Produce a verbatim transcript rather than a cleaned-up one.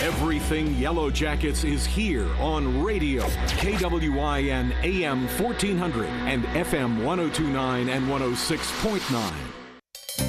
Everything Yellow Jackets is here on radio. K W I N A M fourteen hundred and F M one oh two point nine and one oh six point nine.